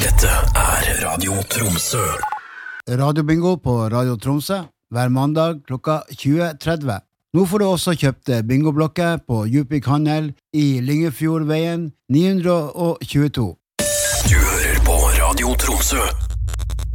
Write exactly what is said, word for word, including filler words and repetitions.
Dette er Radio Tromsø. Radio Bingo på Radio Tromsø hver mandag klokka tjue tretti. Nå får du også kjøpt bingoblokker på Djupvik Handel i Lyngefjordveien ni hundre tjueto. Du hører på Radio Tromsø.